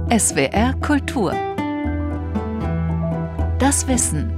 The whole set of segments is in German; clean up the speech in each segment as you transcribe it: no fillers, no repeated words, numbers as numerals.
SWR Kultur. Das Wissen.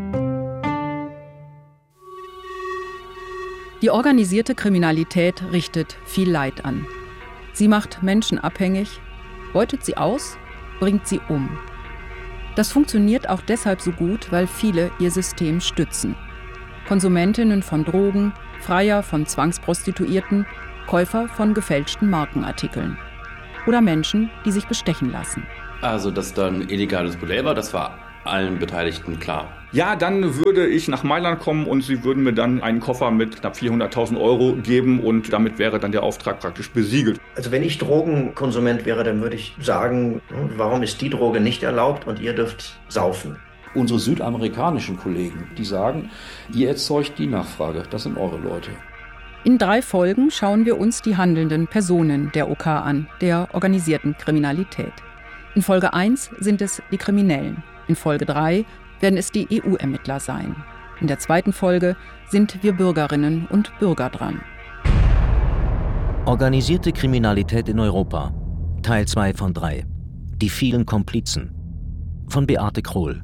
Die organisierte Kriminalität richtet viel Leid an. Sie macht Menschen abhängig, beutet sie aus, bringt sie um. Das funktioniert auch deshalb so gut, weil viele ihr System stützen. Konsumentinnen von Drogen, Freier von Zwangsprostituierten, Käufer von gefälschten Markenartikeln. Oder Menschen, die sich bestechen lassen. Also, dass da ein illegales Bordell war, das war allen Beteiligten klar. Ja, dann würde ich nach Mailand kommen und sie würden mir dann einen Koffer mit knapp 400.000 Euro geben und damit wäre dann der Auftrag praktisch besiegelt. Also wenn ich Drogenkonsument wäre, dann würde ich sagen, warum ist die Droge nicht erlaubt und ihr dürft saufen? Unsere südamerikanischen Kollegen, die sagen, ihr erzeugt die Nachfrage, das sind eure Leute. In 3 Folgen schauen wir uns die handelnden Personen der OK an, der organisierten Kriminalität. In Folge 1 sind es die Kriminellen. In Folge 3 werden es die EU-Ermittler sein. In der 2. Folge sind wir Bürgerinnen und Bürger dran. Organisierte Kriminalität in Europa. Teil 2 von 3. Die vielen Komplizen. Von Beate Krohl.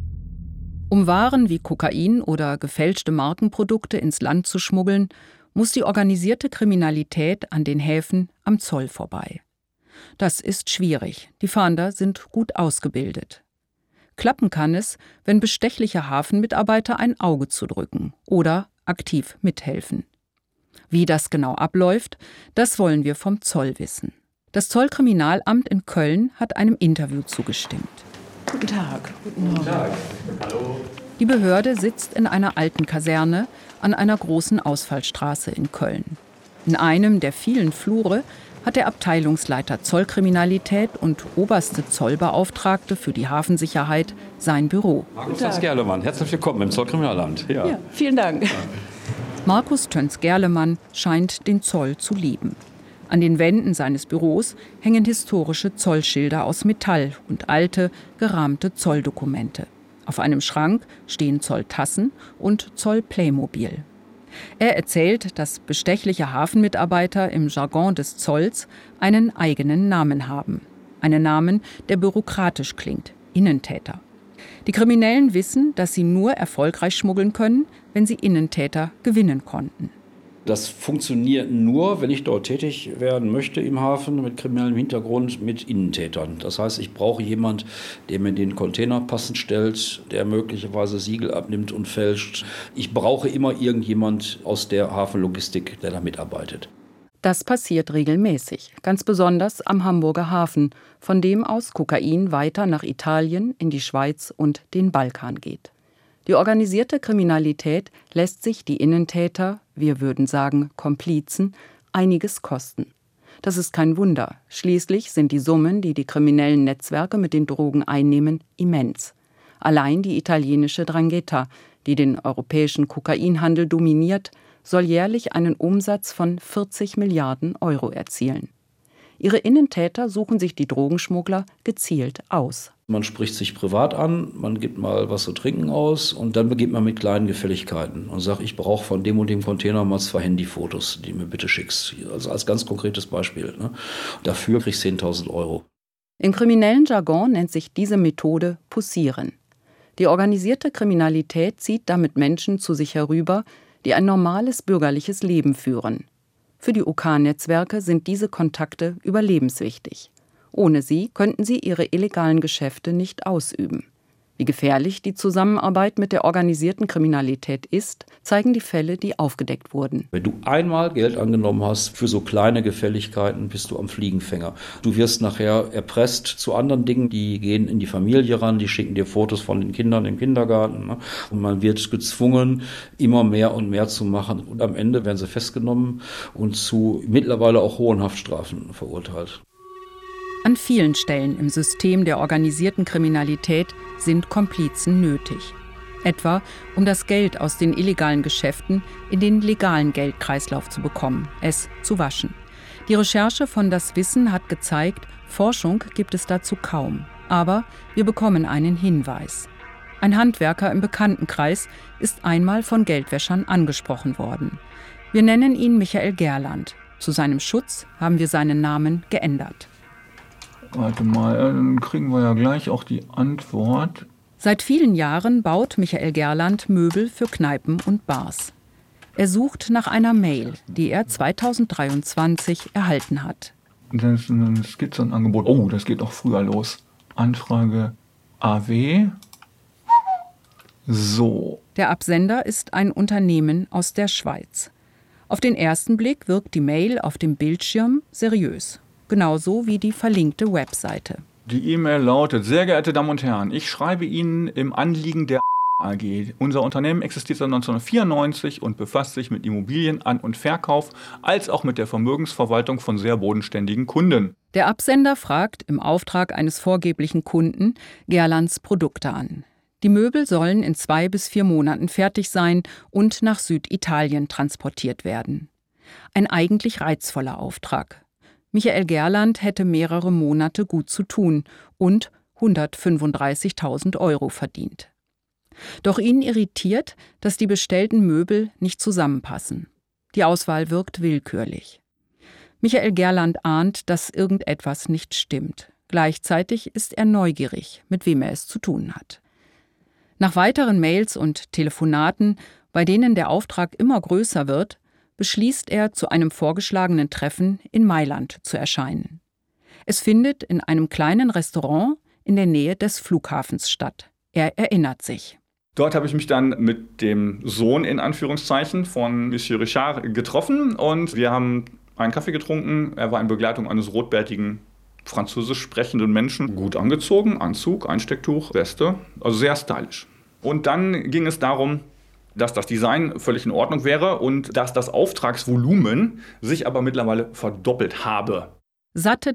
Um Waren wie Kokain oder gefälschte Markenprodukte ins Land zu schmuggeln, muss die organisierte Kriminalität an den Häfen am Zoll vorbei. Das ist schwierig. Die Fahnder sind gut ausgebildet. Klappen kann es, wenn bestechliche Hafenmitarbeiter ein Auge zudrücken oder aktiv mithelfen. Wie das genau abläuft, das wollen wir vom Zoll wissen. Das Zollkriminalamt in Köln hat einem Interview zugestimmt. Guten Tag. Guten Morgen. Guten Tag. Hallo. Die Behörde sitzt in einer alten Kaserne an einer großen Ausfallstraße in Köln. In einem der vielen Flure hat der Abteilungsleiter Zollkriminalität und oberste Zollbeauftragte für die Hafensicherheit sein Büro. Markus Töns-Gerlemann, herzlich willkommen im Zollkriminalamt. Ja, vielen Dank. Markus Töns-Gerlemann scheint den Zoll zu lieben. An den Wänden seines Büros hängen historische Zollschilder aus Metall und alte, gerahmte Zolldokumente. Auf einem Schrank stehen Zolltassen und Zoll-Playmobil. Er erzählt, dass bestechliche Hafenmitarbeiter im Jargon des Zolls einen eigenen Namen haben. Einen Namen, der bürokratisch klingt: Innentäter. Die Kriminellen wissen, dass sie nur erfolgreich schmuggeln können, wenn sie Innentäter gewinnen konnten. Das funktioniert nur, wenn ich dort tätig werden möchte im Hafen mit kriminellem Hintergrund, mit Innentätern. Das heißt, ich brauche jemanden, der mir den Container passend stellt, der möglicherweise Siegel abnimmt und fälscht. Ich brauche immer irgendjemand aus der Hafenlogistik, der da mitarbeitet. Das passiert regelmäßig, ganz besonders am Hamburger Hafen, von dem aus Kokain weiter nach Italien, in die Schweiz und den Balkan geht. Die organisierte Kriminalität lässt sich die Innentäter, wir würden sagen Komplizen, einiges kosten. Das ist kein Wunder. Schließlich sind die Summen, die die kriminellen Netzwerke mit den Drogen einnehmen, immens. Allein die italienische 'Ndrangheta, die den europäischen Kokainhandel dominiert, soll jährlich einen Umsatz von 40 Milliarden Euro erzielen. Ihre Innentäter suchen sich die Drogenschmuggler gezielt aus. Man spricht sich privat an, man gibt mal was zu trinken aus und dann beginnt man mit kleinen Gefälligkeiten und sagt, ich brauche von dem und dem Container mal 2 Handyfotos, die mir bitte schickst. Also als ganz konkretes Beispiel. Ne? Dafür kriegst du 10.000 Euro. Im kriminellen Jargon nennt sich diese Methode Poussieren. Die organisierte Kriminalität zieht damit Menschen zu sich herüber, die ein normales bürgerliches Leben führen. Für die OK-Netzwerke sind diese Kontakte überlebenswichtig. Ohne sie könnten sie ihre illegalen Geschäfte nicht ausüben. Wie gefährlich die Zusammenarbeit mit der organisierten Kriminalität ist, zeigen die Fälle, die aufgedeckt wurden. Wenn du einmal Geld angenommen hast für so kleine Gefälligkeiten, bist du am Fliegenfänger. Du wirst nachher erpresst zu anderen Dingen, die gehen in die Familie ran, die schicken dir Fotos von den Kindern im Kindergarten. Ne? Und man wird gezwungen, immer mehr und mehr zu machen. Und am Ende werden sie festgenommen und zu mittlerweile auch hohen Haftstrafen verurteilt. An vielen Stellen im System der organisierten Kriminalität sind Komplizen nötig. Etwa, um das Geld aus den illegalen Geschäften in den legalen Geldkreislauf zu bekommen, es zu waschen. Die Recherche von Das Wissen hat gezeigt, Forschung gibt es dazu kaum. Aber wir bekommen einen Hinweis. Ein Handwerker im Bekanntenkreis ist einmal von Geldwäschern angesprochen worden. Wir nennen ihn Michael Gerland. Zu seinem Schutz haben wir seinen Namen geändert. Warte mal, dann kriegen wir ja gleich auch die Antwort. Seit vielen Jahren baut Michael Gerland Möbel für Kneipen und Bars. Er sucht nach einer Mail, die er 2023 erhalten hat. Das ist eine Skizze und Angebot. Oh, das geht noch früher los. Anfrage AW. So. Der Absender ist ein Unternehmen aus der Schweiz. Auf den ersten Blick wirkt die Mail auf dem Bildschirm seriös. Genauso wie die verlinkte Webseite. Die E-Mail lautet: Sehr geehrte Damen und Herren, ich schreibe Ihnen im Anliegen der AG. Unser Unternehmen existiert seit 1994 und befasst sich mit Immobilien An- und Verkauf, als auch mit der Vermögensverwaltung von sehr bodenständigen Kunden. Der Absender fragt im Auftrag eines vorgeblichen Kunden Gerlands Produkte an. Die Möbel sollen in 2 bis 4 Monaten fertig sein und nach Süditalien transportiert werden. Ein eigentlich reizvoller Auftrag. Michael Gerland hätte mehrere Monate gut zu tun und 135.000 € verdient. Doch ihn irritiert, dass die bestellten Möbel nicht zusammenpassen. Die Auswahl wirkt willkürlich. Michael Gerland ahnt, dass irgendetwas nicht stimmt. Gleichzeitig ist er neugierig, mit wem er es zu tun hat. Nach weiteren Mails und Telefonaten, bei denen der Auftrag immer größer wird, beschließt er, zu einem vorgeschlagenen Treffen in Mailand zu erscheinen. Es findet in einem kleinen Restaurant in der Nähe des Flughafens statt. Er erinnert sich. Dort habe ich mich dann mit dem Sohn in Anführungszeichen von Monsieur Richard getroffen und wir haben einen Kaffee getrunken. Er war in Begleitung eines rotbärtigen, französisch sprechenden Menschen, gut angezogen, Anzug, Einstecktuch, Weste, also sehr stylisch. Und dann ging es darum, dass das Design völlig in Ordnung wäre und dass das Auftragsvolumen sich aber mittlerweile verdoppelt habe. Satte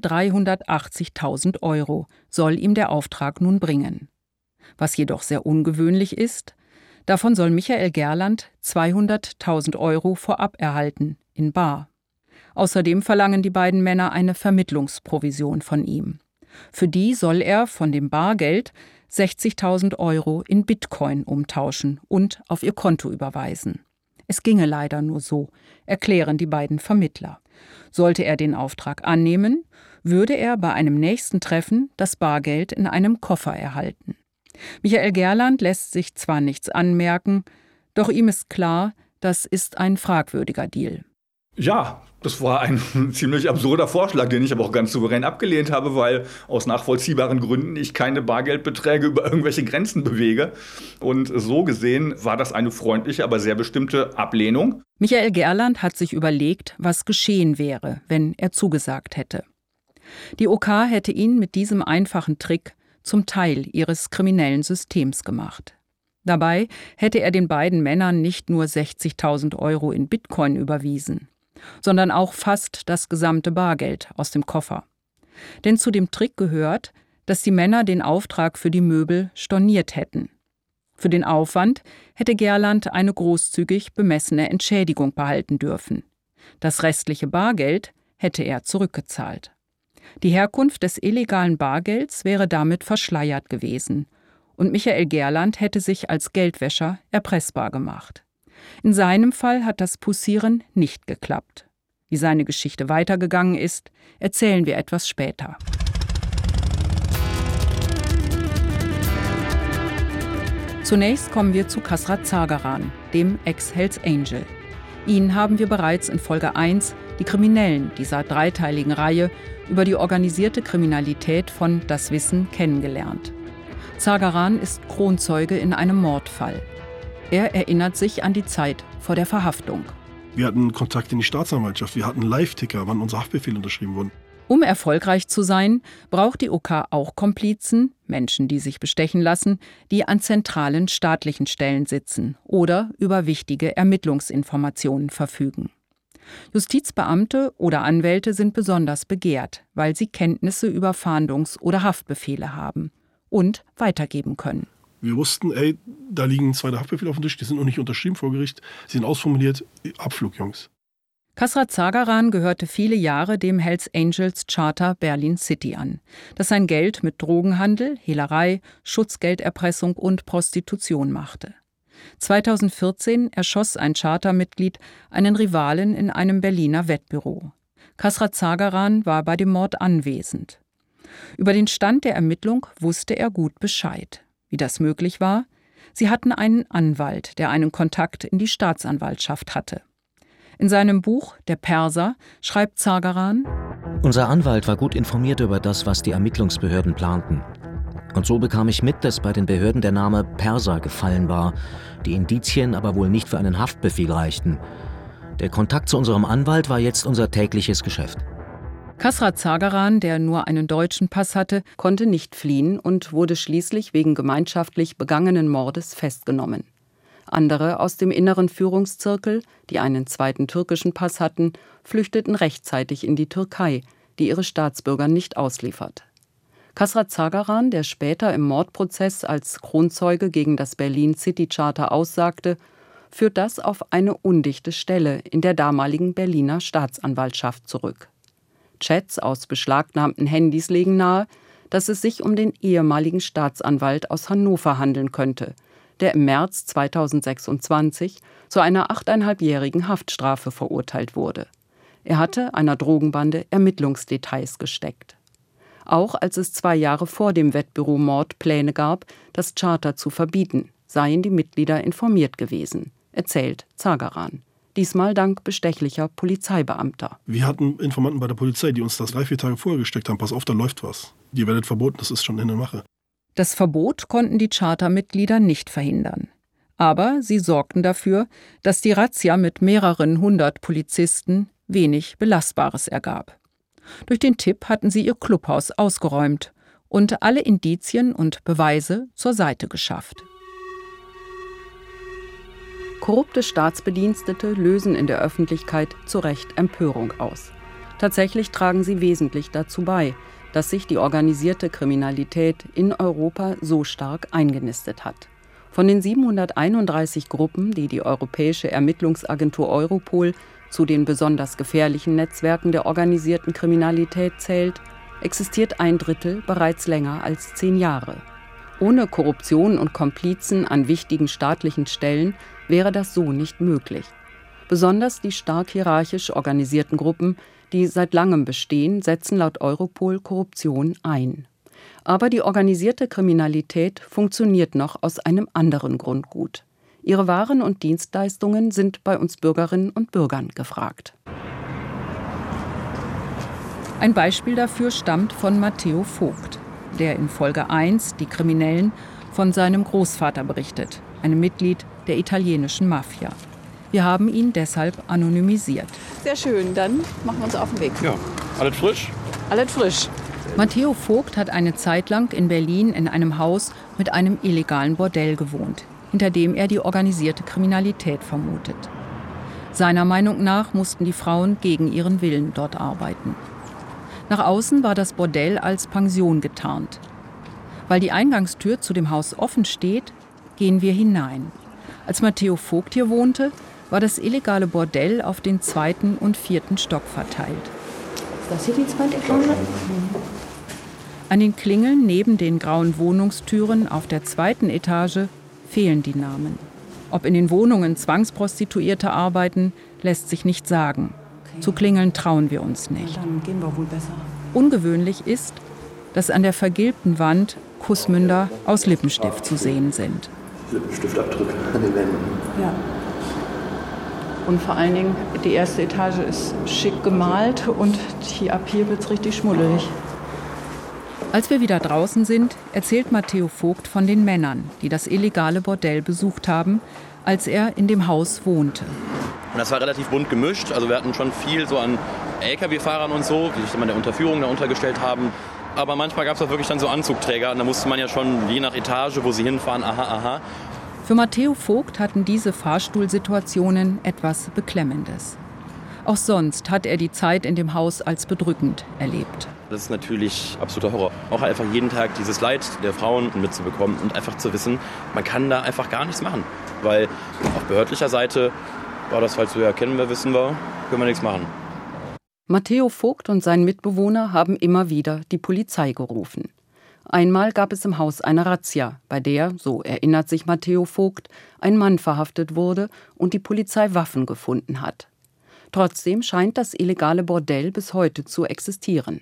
380.000 € soll ihm der Auftrag nun bringen. Was jedoch sehr ungewöhnlich ist, davon soll Michael Gerland 200.000 € vorab erhalten, in bar. Außerdem verlangen die beiden Männer eine Vermittlungsprovision von ihm. Für die soll er von dem Bargeld 60.000 € in Bitcoin umtauschen und auf ihr Konto überweisen. Es ginge leider nur so, erklären die beiden Vermittler. Sollte er den Auftrag annehmen, würde er bei einem nächsten Treffen das Bargeld in einem Koffer erhalten. Michael Gerland lässt sich zwar nichts anmerken, doch ihm ist klar, das ist ein fragwürdiger Deal. Ja, das war ein ziemlich absurder Vorschlag, den ich aber auch ganz souverän abgelehnt habe, weil aus nachvollziehbaren Gründen ich keine Bargeldbeträge über irgendwelche Grenzen bewege. Und so gesehen war das eine freundliche, aber sehr bestimmte Ablehnung. Michael Gerland hat sich überlegt, was geschehen wäre, wenn er zugesagt hätte. Die OK hätte ihn mit diesem einfachen Trick zum Teil ihres kriminellen Systems gemacht. Dabei hätte er den beiden Männern nicht nur 60.000 € in Bitcoin überwiesen, sondern auch fast das gesamte Bargeld aus dem Koffer. Denn zu dem Trick gehört, dass die Männer den Auftrag für die Möbel storniert hätten. Für den Aufwand hätte Gerland eine großzügig bemessene Entschädigung behalten dürfen. Das restliche Bargeld hätte er zurückgezahlt. Die Herkunft des illegalen Bargelds wäre damit verschleiert gewesen und Michael Gerland hätte sich als Geldwäscher erpressbar gemacht. In seinem Fall hat das Poussieren nicht geklappt. Wie seine Geschichte weitergegangen ist, erzählen wir etwas später. Zunächst kommen wir zu Kasrat Zagaran, dem Ex-Hells Angel. Ihn haben wir bereits in Folge 1, die Kriminellen dieser dreiteiligen Reihe, über die organisierte Kriminalität von Das Wissen kennengelernt. Zagaran ist Kronzeuge in einem Mordfall. Er erinnert sich an die Zeit vor der Verhaftung. Wir hatten Kontakt in die Staatsanwaltschaft, wir hatten Live-Ticker, wann unsere Haftbefehle unterschrieben wurden. Um erfolgreich zu sein, braucht die OK auch Komplizen, Menschen, die sich bestechen lassen, die an zentralen staatlichen Stellen sitzen oder über wichtige Ermittlungsinformationen verfügen. Justizbeamte oder Anwälte sind besonders begehrt, weil sie Kenntnisse über Fahndungs- oder Haftbefehle haben und weitergeben können. Wir wussten, da liegen 2 Haftbefehle auf dem Tisch, die sind noch nicht unterschrieben vor Gericht, sie sind ausformuliert, Abflug, Jungs. Kasrat Zagaran gehörte viele Jahre dem Hells Angels Charter Berlin City an, das sein Geld mit Drogenhandel, Hehlerei, Schutzgelderpressung und Prostitution machte. 2014 erschoss ein Chartermitglied einen Rivalen in einem Berliner Wettbüro. Kasrat Zagaran war bei dem Mord anwesend. Über den Stand der Ermittlung wusste er gut Bescheid. Wie das möglich war? Sie hatten einen Anwalt, der einen Kontakt in die Staatsanwaltschaft hatte. In seinem Buch »Der Perser« schreibt Zagaran: Unser Anwalt war gut informiert über das, was die Ermittlungsbehörden planten. Und so bekam ich mit, dass bei den Behörden der Name Perser gefallen war, die Indizien aber wohl nicht für einen Haftbefehl reichten. Der Kontakt zu unserem Anwalt war jetzt unser tägliches Geschäft. Kasrat Zagaran, der nur einen deutschen Pass hatte, konnte nicht fliehen und wurde schließlich wegen gemeinschaftlich begangenen Mordes festgenommen. Andere aus dem inneren Führungszirkel, die einen zweiten türkischen Pass hatten, flüchteten rechtzeitig in die Türkei, die ihre Staatsbürger nicht ausliefert. Kasrat Zagaran, der später im Mordprozess als Kronzeuge gegen das Berlin City Charter aussagte, führt das auf eine undichte Stelle in der damaligen Berliner Staatsanwaltschaft zurück. Chats aus beschlagnahmten Handys legen nahe, dass es sich um den ehemaligen Staatsanwalt aus Hannover handeln könnte, der im März 2026 zu einer 8,5-jährigen Haftstrafe verurteilt wurde. Er hatte einer Drogenbande Ermittlungsdetails gesteckt. Auch als es 2 Jahre vor dem Wettbüromord Pläne gab, das Charter zu verbieten, seien die Mitglieder informiert gewesen, erzählt Zagaran. Diesmal dank bestechlicher Polizeibeamter. Wir hatten Informanten bei der Polizei, die uns das 3-4 Tage vorher gesteckt haben. Pass auf, da läuft was. Ihr werdet verboten, das ist schon in der Mache. Das Verbot konnten die Chartermitglieder nicht verhindern. Aber sie sorgten dafür, dass die Razzia mit mehreren 100 Polizisten wenig Belastbares ergab. Durch den Tipp hatten sie ihr Clubhaus ausgeräumt und alle Indizien und Beweise zur Seite geschafft. Korrupte Staatsbedienstete lösen in der Öffentlichkeit zu Recht Empörung aus. Tatsächlich tragen sie wesentlich dazu bei, dass sich die organisierte Kriminalität in Europa so stark eingenistet hat. Von den 731 Gruppen, die die Europäische Ermittlungsagentur Europol zu den besonders gefährlichen Netzwerken der organisierten Kriminalität zählt, existiert 1/3 bereits länger als 10 Jahre. Ohne Korruption und Komplizen an wichtigen staatlichen Stellen wäre das so nicht möglich. Besonders die stark hierarchisch organisierten Gruppen, die seit langem bestehen, setzen laut Europol Korruption ein. Aber die organisierte Kriminalität funktioniert noch aus einem anderen Grund gut. Ihre Waren und Dienstleistungen sind bei uns Bürgerinnen und Bürgern gefragt. Ein Beispiel dafür stammt von Matteo Vogt, der in Folge 1 die Kriminellen von seinem Großvater berichtet, einem Mitglied der italienischen Mafia. Wir haben ihn deshalb anonymisiert. Sehr schön, dann machen wir uns auf den Weg. Ja, alles frisch? Alles frisch. Matteo Vogt hat eine Zeit lang in Berlin in einem Haus mit einem illegalen Bordell gewohnt, hinter dem er die organisierte Kriminalität vermutet. Seiner Meinung nach mussten die Frauen gegen ihren Willen dort arbeiten. Nach außen war das Bordell als Pension getarnt. Weil die Eingangstür zu dem Haus offen steht, gehen wir hinein. Als Matteo Vogt hier wohnte, war das illegale Bordell auf den 2. und 4. Stock verteilt. Ist das hier die 2. Etage? An den Klingeln neben den grauen Wohnungstüren auf der 2. Etage fehlen die Namen. Ob in den Wohnungen Zwangsprostituierte arbeiten, lässt sich nicht sagen. Okay. Zu klingeln trauen wir uns nicht. Na, dann gehen wir wohl besser. Ungewöhnlich ist, dass an der vergilbten Wand Kussmünder aus Lippenstift zu sehen sind. Lippenstiftabdrücke an den Wänden. Ja. Und vor allen Dingen, die 1. Etage ist schick gemalt und ab hier wird es richtig schmuddelig. Als wir wieder draußen sind, erzählt Matteo Vogt von den Männern, die das illegale Bordell besucht haben, als er in dem Haus wohnte. Und das war relativ bunt gemischt. Also wir hatten schon viel so an LKW-Fahrern und so, die sich dann in der Unterführung da untergestellt haben. Aber manchmal gab es auch wirklich dann so Anzugträger. Und da musste man ja schon je nach Etage, wo sie hinfahren, aha. Für Matteo Vogt hatten diese Fahrstuhlsituationen etwas Beklemmendes. Auch sonst hat er die Zeit in dem Haus als bedrückend erlebt. Das ist natürlich absoluter Horror. Auch einfach jeden Tag dieses Leid der Frauen mitzubekommen und einfach zu wissen, man kann da einfach gar nichts machen. Weil auf behördlicher Seite war das, falls wir kennen, wer wissen wir, können wir nichts machen. Matteo Vogt und sein Mitbewohner haben immer wieder die Polizei gerufen. Einmal gab es im Haus eine Razzia, bei der, so erinnert sich Matteo Vogt, ein Mann verhaftet wurde und die Polizei Waffen gefunden hat. Trotzdem scheint das illegale Bordell bis heute zu existieren.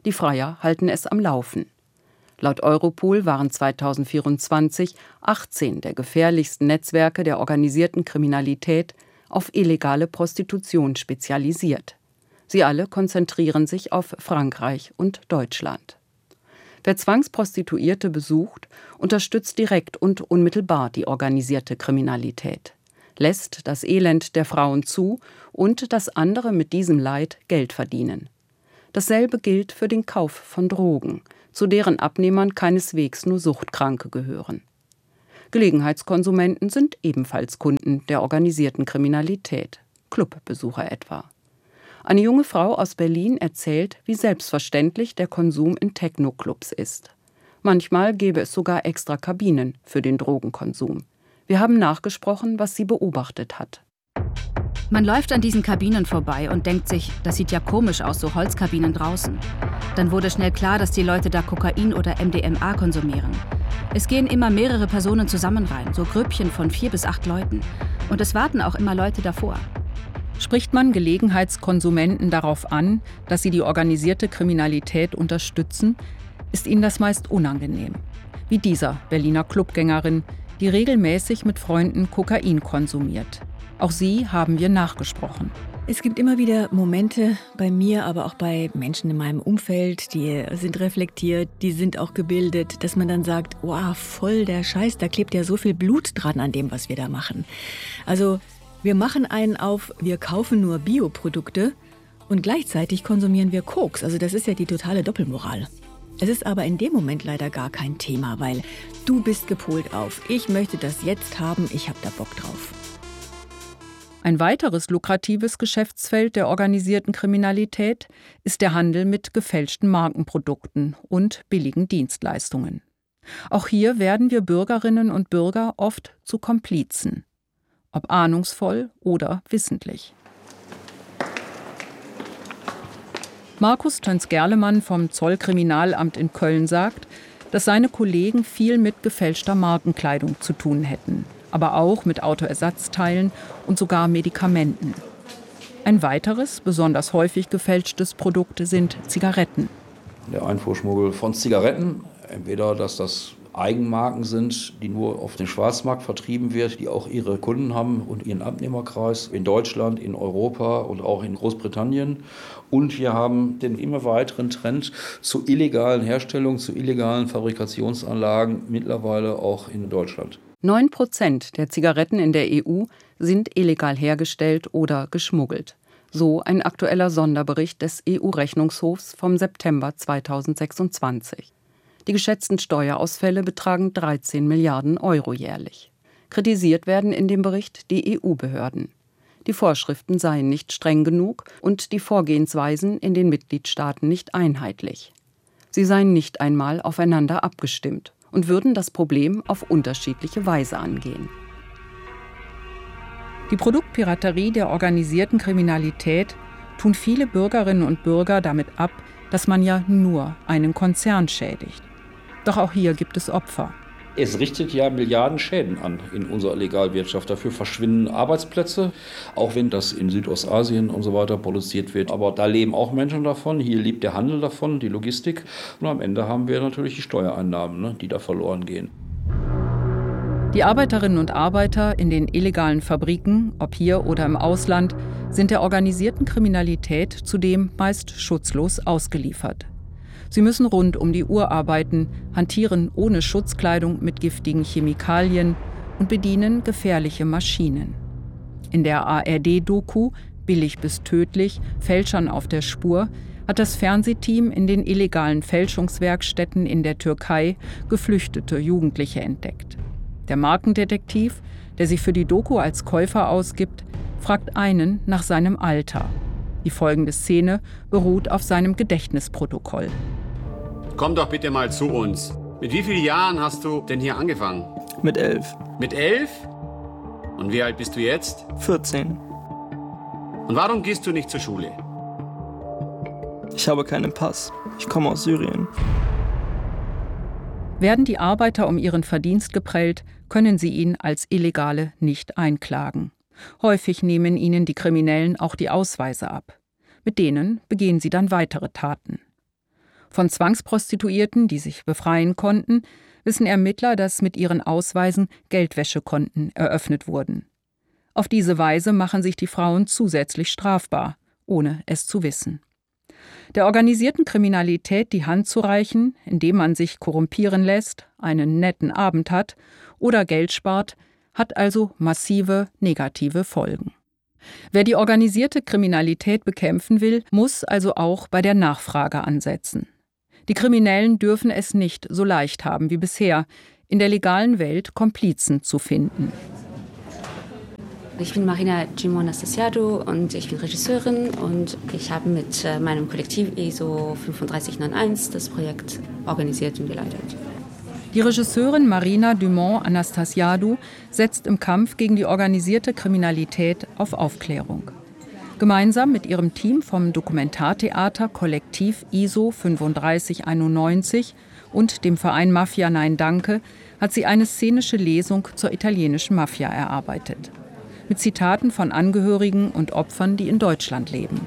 Die Freier halten es am Laufen. Laut Europol waren 2024 18 der gefährlichsten Netzwerke der organisierten Kriminalität auf illegale Prostitution spezialisiert. Sie alle konzentrieren sich auf Frankreich und Deutschland. Wer Zwangsprostituierte besucht, unterstützt direkt und unmittelbar die organisierte Kriminalität, lässt das Elend der Frauen zu und dass andere mit diesem Leid Geld verdienen. Dasselbe gilt für den Kauf von Drogen, zu deren Abnehmern keineswegs nur Suchtkranke gehören. Gelegenheitskonsumenten sind ebenfalls Kunden der organisierten Kriminalität, Clubbesucher etwa. Eine junge Frau aus Berlin erzählt, wie selbstverständlich der Konsum in Techno-Clubs ist. Manchmal gäbe es sogar extra Kabinen für den Drogenkonsum. Wir haben nachgesprochen, was sie beobachtet hat. Man läuft an diesen Kabinen vorbei und denkt sich, das sieht ja komisch aus, so Holzkabinen draußen. Dann wurde schnell klar, dass die Leute da Kokain oder MDMA konsumieren. Es gehen immer mehrere Personen zusammen rein, so Grüppchen von 4 bis 8 Leuten. Und es warten auch immer Leute davor. Spricht man Gelegenheitskonsumenten darauf an, dass sie die organisierte Kriminalität unterstützen, ist ihnen das meist unangenehm. Wie dieser Berliner Clubgängerin, die regelmäßig mit Freunden Kokain konsumiert. Auch sie haben wir nachgesprochen. Es gibt immer wieder Momente bei mir, aber auch bei Menschen in meinem Umfeld, die sind reflektiert, die sind auch gebildet, dass man dann sagt, wow, voll der Scheiß, da klebt ja so viel Blut dran an dem, was wir da machen. Also wir machen einen auf, wir kaufen nur Bioprodukte und gleichzeitig konsumieren wir Koks. Also das ist ja die totale Doppelmoral. Es ist aber in dem Moment leider gar kein Thema, weil du bist gepolt auf, ich möchte das jetzt haben, ich habe da Bock drauf. Ein weiteres lukratives Geschäftsfeld der organisierten Kriminalität ist der Handel mit gefälschten Markenprodukten und billigen Dienstleistungen. Auch hier werden wir Bürgerinnen und Bürger oft zu Komplizen, ob ahnungsvoll oder wissentlich. Markus Töns-Gerlemann vom Zollkriminalamt in Köln sagt, dass seine Kollegen viel mit gefälschter Markenkleidung zu tun hätten, aber auch mit Autoersatzteilen und sogar Medikamenten. Ein weiteres, besonders häufig gefälschtes Produkt sind Zigaretten. Der Einfuhrschmuggel von Zigaretten, entweder dass das Eigenmarken sind, die nur auf dem Schwarzmarkt vertrieben wird, die auch ihre Kunden haben und ihren Abnehmerkreis in Deutschland, in Europa und auch in Großbritannien. Und wir haben den immer weiteren Trend zu illegalen Herstellungen, zu illegalen Fabrikationsanlagen, mittlerweile auch in Deutschland. 9% der Zigaretten in der EU sind illegal hergestellt oder geschmuggelt. So ein aktueller Sonderbericht des EU-Rechnungshofs vom September 2026. Die geschätzten Steuerausfälle betragen 13 Milliarden Euro jährlich. Kritisiert werden in dem Bericht die EU-Behörden. Die Vorschriften seien nicht streng genug und die Vorgehensweisen in den Mitgliedstaaten nicht einheitlich. Sie seien nicht einmal aufeinander abgestimmt und würden das Problem auf unterschiedliche Weise angehen. Die Produktpiraterie der organisierten Kriminalität tun viele Bürgerinnen und Bürger damit ab, dass man ja nur einen Konzern schädigt. Doch auch hier gibt es Opfer. Es richtet ja Milliarden Schäden an in unserer Legalwirtschaft. Dafür verschwinden Arbeitsplätze, auch wenn das in Südostasien und so weiter produziert wird. Aber da leben auch Menschen davon. Hier lebt der Handel davon, die Logistik. Und am Ende haben wir natürlich die Steuereinnahmen, die da verloren gehen. Die Arbeiterinnen und Arbeiter in den illegalen Fabriken, ob hier oder im Ausland, sind der organisierten Kriminalität zudem meist schutzlos ausgeliefert. Sie müssen rund um die Uhr arbeiten, hantieren ohne Schutzkleidung mit giftigen Chemikalien und bedienen gefährliche Maschinen. In der ARD-Doku »Billig bis tödlich – Fälschern auf der Spur« hat das Fernsehteam in den illegalen Fälschungswerkstätten in der Türkei geflüchtete Jugendliche entdeckt. Der Markendetektiv, der sich für die Doku als Käufer ausgibt, fragt einen nach seinem Alter. Die folgende Szene beruht auf seinem Gedächtnisprotokoll. Komm doch bitte mal zu uns. Mit wie vielen Jahren hast du denn hier angefangen? Mit 11. Mit 11? Und wie alt bist du jetzt? 14. Und warum gehst du nicht zur Schule? Ich habe keinen Pass. Ich komme aus Syrien. Werden die Arbeiter um ihren Verdienst geprellt, können sie ihn als Illegale nicht einklagen. Häufig nehmen ihnen die Kriminellen auch die Ausweise ab. Mit denen begehen sie dann weitere Taten. Von Zwangsprostituierten, die sich befreien konnten, wissen Ermittler, dass mit ihren Ausweisen Geldwäschekonten eröffnet wurden. Auf diese Weise machen sich die Frauen zusätzlich strafbar, ohne es zu wissen. Der organisierten Kriminalität die Hand zu reichen, indem man sich korrumpieren lässt, einen netten Abend hat oder Geld spart, hat also massive negative Folgen. Wer die organisierte Kriminalität bekämpfen will, muss also auch bei der Nachfrage ansetzen. Die Kriminellen dürfen es nicht so leicht haben wie bisher, in der legalen Welt Komplizen zu finden. Ich bin Marina Gimo Anastasiadou und ich bin Regisseurin und ich habe mit meinem Kollektiv ISO 3591 das Projekt organisiert und geleitet. Die Regisseurin Marina Dumont Anastasiadou setzt im Kampf gegen die organisierte Kriminalität auf Aufklärung. Gemeinsam mit ihrem Team vom Dokumentartheater Kollektiv ISO 3591 und dem Verein Mafia Nein Danke hat sie eine szenische Lesung zur italienischen Mafia erarbeitet. Mit Zitaten von Angehörigen und Opfern, die in Deutschland leben.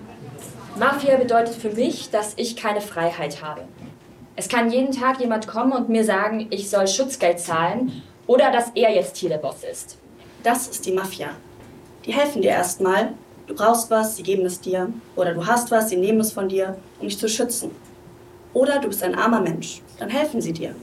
Mafia bedeutet für mich, dass ich keine Freiheit habe. Es kann jeden Tag jemand kommen und mir sagen, ich soll Schutzgeld zahlen oder dass er jetzt hier der Boss ist. Das ist die Mafia. Die helfen dir erstmal. Du brauchst was, sie geben es dir. Oder du hast was, sie nehmen es von dir, um dich zu schützen. Oder du bist ein armer Mensch, dann helfen sie dir.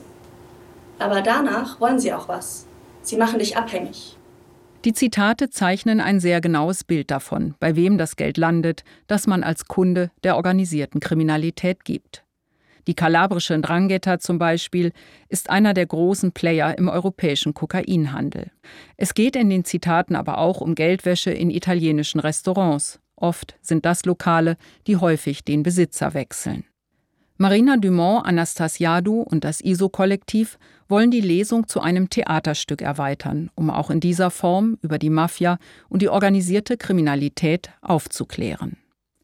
Aber danach wollen sie auch was. Sie machen dich abhängig. Die Zitate zeichnen ein sehr genaues Bild davon, bei wem das Geld landet, das man als Kunde der organisierten Kriminalität gibt. Die kalabrische 'Ndrangheta zum Beispiel ist einer der großen Player im europäischen Kokainhandel. Es geht in den Zitaten aber auch um Geldwäsche in italienischen Restaurants. Oft sind das Lokale, die häufig den Besitzer wechseln. Marina Dumont Anastasiadou und das ISO-Kollektiv wollen die Lesung zu einem Theaterstück erweitern, um auch in dieser Form über die Mafia und die organisierte Kriminalität aufzuklären.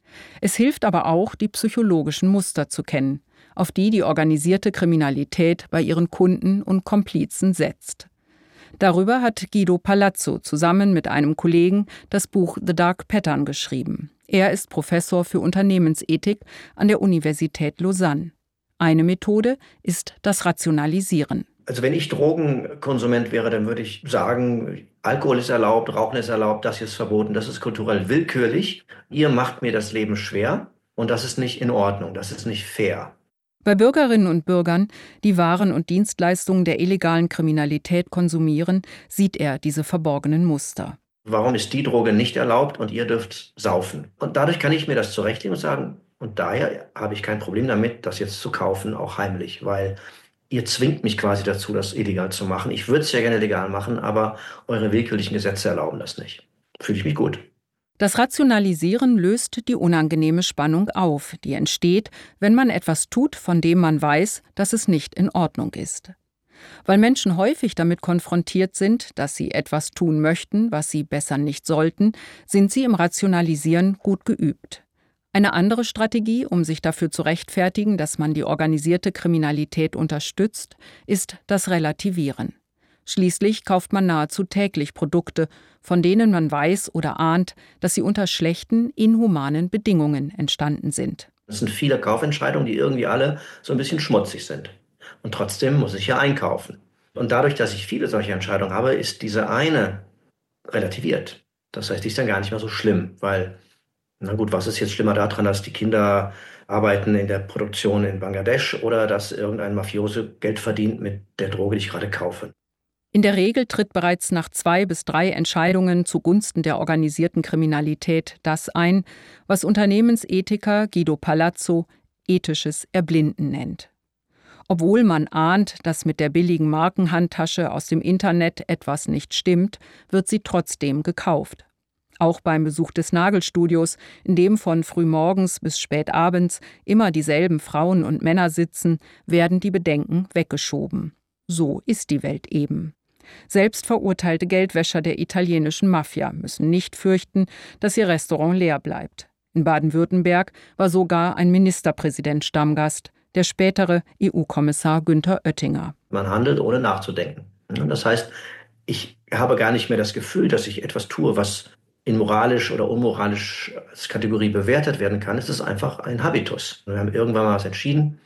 Es hilft aber auch, die psychologischen Muster zu kennen, auf die die organisierte Kriminalität bei ihren Kunden und Komplizen setzt. Darüber hat Guido Palazzo zusammen mit einem Kollegen das Buch The Dark Pattern geschrieben. Er ist Professor für Unternehmensethik an der Universität Lausanne. Eine Methode ist das Rationalisieren. Also wenn ich Drogenkonsument wäre, dann würde ich sagen, Alkohol ist erlaubt, Rauchen ist erlaubt, das hier ist verboten, das ist kulturell willkürlich. Ihr macht mir das Leben schwer und das ist nicht in Ordnung, das ist nicht fair. Bei Bürgerinnen und Bürgern, die Waren und Dienstleistungen der illegalen Kriminalität konsumieren, sieht er diese verborgenen Muster. Warum ist die Droge nicht erlaubt und ihr dürft saufen? Und dadurch kann ich mir das zurechtlegen und sagen, und daher habe ich kein Problem damit, das jetzt zu kaufen, auch heimlich, weil ihr zwingt mich quasi dazu, das illegal zu machen. Ich würde es ja gerne legal machen, aber eure willkürlichen Gesetze erlauben das nicht. Fühle ich mich gut. Das Rationalisieren löst die unangenehme Spannung auf, die entsteht, wenn man etwas tut, von dem man weiß, dass es nicht in Ordnung ist. Weil Menschen häufig damit konfrontiert sind, dass sie etwas tun möchten, was sie besser nicht sollten, sind sie im Rationalisieren gut geübt. Eine andere Strategie, um sich dafür zu rechtfertigen, dass man die organisierte Kriminalität unterstützt, ist das Relativieren. Schließlich kauft man nahezu täglich Produkte, von denen man weiß oder ahnt, dass sie unter schlechten, inhumanen Bedingungen entstanden sind. Es sind viele Kaufentscheidungen, die irgendwie alle so ein bisschen schmutzig sind. Und trotzdem muss ich ja einkaufen. Und dadurch, dass ich viele solche Entscheidungen habe, ist diese eine relativiert. Das heißt, die ist dann gar nicht mehr so schlimm, weil, na gut, was ist jetzt schlimmer daran, dass die Kinder arbeiten in der Produktion in Bangladesch oder dass irgendein Mafiose Geld verdient mit der Droge, die ich gerade kaufe? In der Regel tritt bereits nach 2 bis 3 Entscheidungen zugunsten der organisierten Kriminalität das ein, was Unternehmensethiker Guido Palazzo ethisches Erblinden nennt. Obwohl man ahnt, dass mit der billigen Markenhandtasche aus dem Internet etwas nicht stimmt, wird sie trotzdem gekauft. Auch beim Besuch des Nagelstudios, in dem von frühmorgens bis spät abends immer dieselben Frauen und Männer sitzen, werden die Bedenken weggeschoben. So ist die Welt eben. Selbst verurteilte Geldwäscher der italienischen Mafia müssen nicht fürchten, dass ihr Restaurant leer bleibt. In Baden-Württemberg war sogar ein Ministerpräsident Stammgast, der spätere EU-Kommissar Günther Oettinger. Man handelt, ohne nachzudenken. Das heißt, ich habe gar nicht mehr das Gefühl, dass ich etwas tue, was in moralisch oder unmoralisch als Kategorie bewertet werden kann. Es ist einfach ein Habitus. Wir haben irgendwann mal was entschieden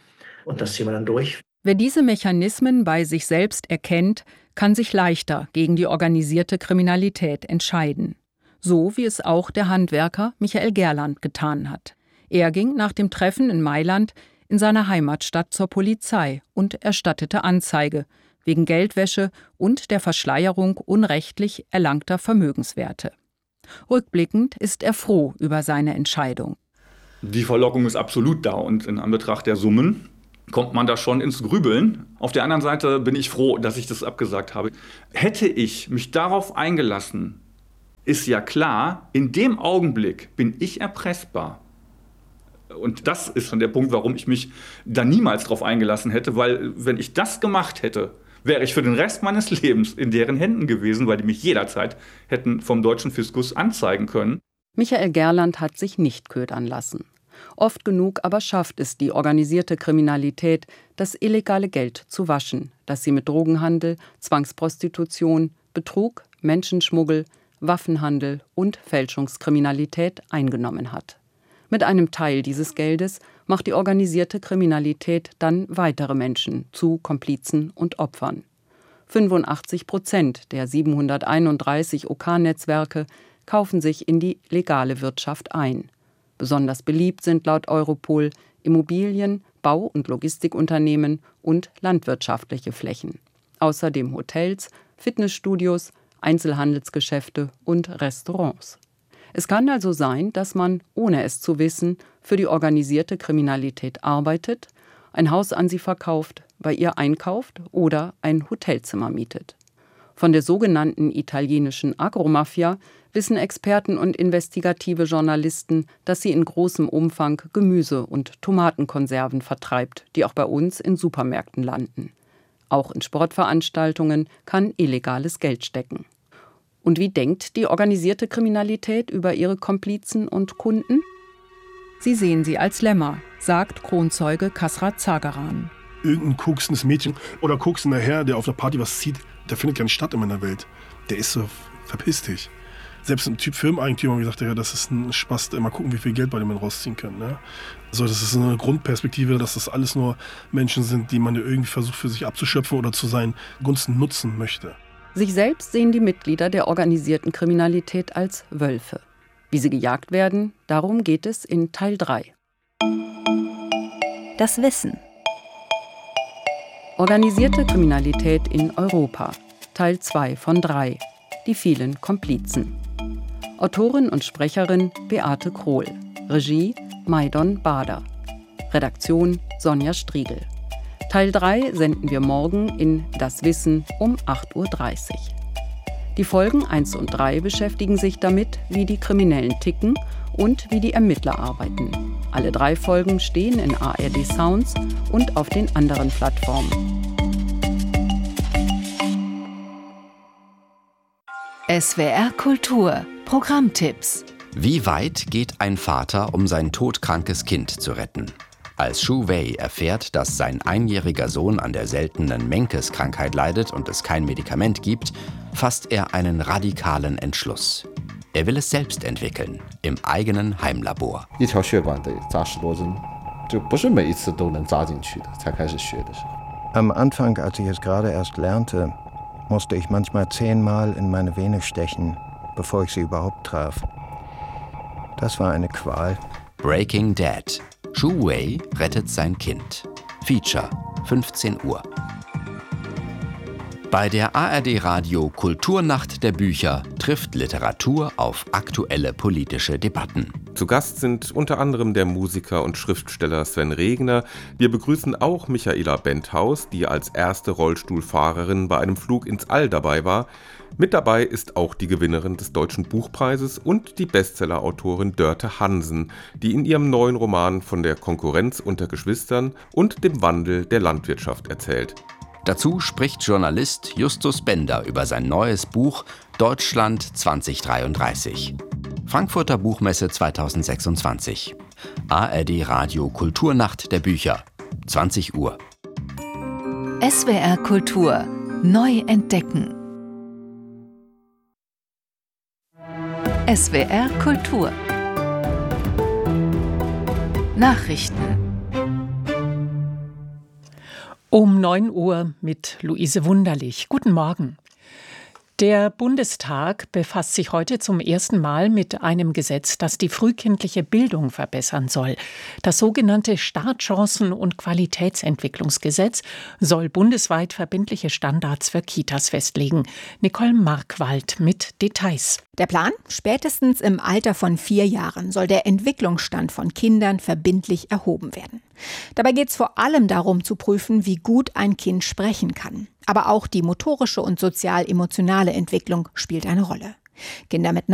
und das ziehen wir dann durch. Wer diese Mechanismen bei sich selbst erkennt, kann sich leichter gegen die organisierte Kriminalität entscheiden. So wie es auch der Handwerker Michael Gerland getan hat. Er ging nach dem Treffen in Mailand in seiner Heimatstadt zur Polizei und erstattete Anzeige wegen Geldwäsche und der Verschleierung unrechtlich erlangter Vermögenswerte. Rückblickend ist er froh über seine Entscheidung. Die Verlockung ist absolut da und in Anbetracht der Summen kommt man da schon ins Grübeln. Auf der anderen Seite bin ich froh, dass ich das abgesagt habe. Hätte ich mich darauf eingelassen, ist ja klar, in dem Augenblick bin ich erpressbar. Und das ist schon der Punkt, warum ich mich da niemals drauf eingelassen hätte, weil wenn ich das gemacht hätte, wäre ich für den Rest meines Lebens in deren Händen gewesen, weil die mich jederzeit hätten vom deutschen Fiskus anzeigen können. Michael Gerland hat sich nicht ködern lassen. Oft genug aber schafft es die organisierte Kriminalität, das illegale Geld zu waschen, das sie mit Drogenhandel, Zwangsprostitution, Betrug, Menschenschmuggel, Waffenhandel und Fälschungskriminalität eingenommen hat. Mit einem Teil dieses Geldes macht die organisierte Kriminalität dann weitere Menschen zu Komplizen und Opfern. 85% der 731 OK-Netzwerke kaufen sich in die legale Wirtschaft ein. Besonders beliebt sind laut Europol Immobilien, Bau- und Logistikunternehmen und landwirtschaftliche Flächen. Außerdem Hotels, Fitnessstudios, Einzelhandelsgeschäfte und Restaurants. Es kann also sein, dass man, ohne es zu wissen, für die organisierte Kriminalität arbeitet, ein Haus an sie verkauft, bei ihr einkauft oder ein Hotelzimmer mietet. Von der sogenannten italienischen Agromafia wissen Experten und investigative Journalisten, dass sie in großem Umfang Gemüse- und Tomatenkonserven vertreibt, die auch bei uns in Supermärkten landen. Auch in Sportveranstaltungen kann illegales Geld stecken. Und wie denkt die organisierte Kriminalität über ihre Komplizen und Kunden? Sie sehen sie als Lämmer, sagt Kronzeuge Kasrat Zagaran. Irgendein koksendes Mädchen oder koksender Herr, der auf der Party was zieht, der findet keine Stadt in meiner Welt. Der ist so, verpiss dich. Selbst ein Typ Firmeneigentümer hat gesagt, ja, das ist ein Spaß, mal gucken, wie viel Geld bei dem man rausziehen kann. Ne? Also das ist eine Grundperspektive, dass das alles nur Menschen sind, die man ja irgendwie versucht für sich abzuschöpfen oder zu seinen Gunsten nutzen möchte. Sich selbst sehen die Mitglieder der organisierten Kriminalität als Wölfe. Wie sie gejagt werden, darum geht es in Teil 3. Das Wissen. Organisierte Kriminalität in Europa. Teil 2 von 3. Die vielen Komplizen. Autorin und Sprecherin Beate Krohl. Regie Maidon Bader. Redaktion Sonja Striegel. Teil 3 senden wir morgen in Das Wissen um 8:30 Uhr. Die Folgen 1 und 3 beschäftigen sich damit, wie die Kriminellen ticken und wie die Ermittler arbeiten. Alle 3 Folgen stehen in ARD Sounds und auf den anderen Plattformen. SWR Kultur. Programmtipps. Wie weit geht ein Vater, um sein todkrankes Kind zu retten? Als Shu Wei erfährt, dass sein einjähriger Sohn an der seltenen Menkes-Krankheit leidet und es kein Medikament gibt, fasst er einen radikalen Entschluss. Er will es selbst entwickeln, im eigenen Heimlabor. Am Anfang, als ich es gerade erst lernte, musste ich manchmal 10-mal in meine Vene stechen, bevor ich sie überhaupt traf. Das war eine Qual. Breaking Dad. Shu Wei rettet sein Kind. Feature, 15 Uhr. Bei der ARD Radio Kulturnacht der Bücher trifft Literatur auf aktuelle politische Debatten. Zu Gast sind unter anderem der Musiker und Schriftsteller Sven Regner. Wir begrüßen auch Michaela Benthaus, die als erste Rollstuhlfahrerin bei einem Flug ins All dabei war. Mit dabei ist auch die Gewinnerin des Deutschen Buchpreises und die Bestsellerautorin Dörte Hansen, die in ihrem neuen Roman von der Konkurrenz unter Geschwistern und dem Wandel der Landwirtschaft erzählt. Dazu spricht Journalist Justus Bender über sein neues Buch Deutschland 2033. Frankfurter Buchmesse 2026. ARD Radio Kulturnacht der Bücher. 20 Uhr. SWR Kultur. Neu entdecken. SWR Kultur. Nachrichten. Um 9 Uhr mit Luise Wunderlich. Guten Morgen. Der Bundestag befasst sich heute zum ersten Mal mit einem Gesetz, das die frühkindliche Bildung verbessern soll. Das sogenannte Startchancen- und Qualitätsentwicklungsgesetz soll bundesweit verbindliche Standards für Kitas festlegen. Nicole Markwald mit Details. Der Plan? Spätestens im Alter von 4 Jahren soll der Entwicklungsstand von Kindern verbindlich erhoben werden. Dabei geht es vor allem darum zu prüfen, wie gut ein Kind sprechen kann. Aber auch die motorische und sozial-emotionale Entwicklung spielt eine Rolle. Kinder mit